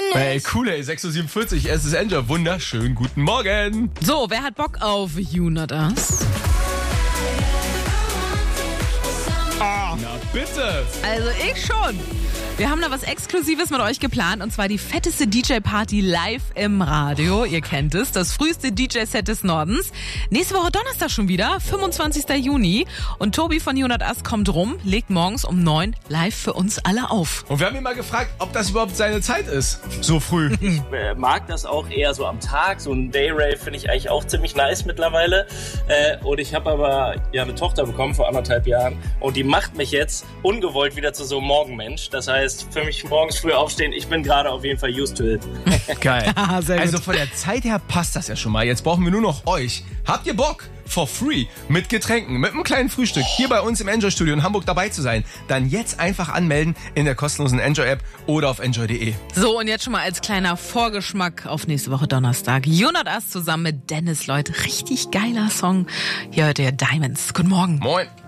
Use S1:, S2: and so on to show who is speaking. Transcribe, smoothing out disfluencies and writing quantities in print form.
S1: Hey, cool, ey, 6.47 Uhr, es ist Enjoy. Wunderschönen guten Morgen.
S2: So, wer hat Bock auf You Not Us?
S1: Na bitte.
S2: Also ich schon. Wir haben da was Exklusives mit euch geplant, und zwar die fetteste DJ-Party live im Radio. Ihr kennt es, das früheste DJ-Set des Nordens. Nächste Woche Donnerstag schon wieder, 25. Juni. Und Tobi von You Not Us kommt rum, legt morgens um 9 live für uns alle auf.
S1: Und wir haben ihn mal gefragt, ob das überhaupt seine Zeit ist. So früh.
S3: Ich mag das auch eher so am Tag. So ein Dayrave finde ich eigentlich auch ziemlich nice mittlerweile. Und ich habe aber ja eine Tochter bekommen vor 1,5 Jahren. Und die macht mich jetzt ungewollt wieder zu so einem Morgenmensch. Das heißt, für mich morgens früh aufstehen, ich bin gerade auf jeden Fall used to it.
S1: Geil.
S2: Sehr gut.
S1: Also von der Zeit her passt das ja schon mal. Jetzt brauchen wir nur noch euch. Habt ihr Bock? For free, mit Getränken, mit einem kleinen Frühstück hier bei uns im Enjoy-Studio in Hamburg dabei zu sein, dann jetzt einfach anmelden in der kostenlosen Enjoy-App oder auf enjoy.de.
S2: So, und jetzt schon mal als kleiner Vorgeschmack auf nächste Woche Donnerstag. You Not Us zusammen mit Dennis Lloyd. Richtig geiler Song. Hier hört ihr Diamonds. Guten Morgen.
S1: Moin.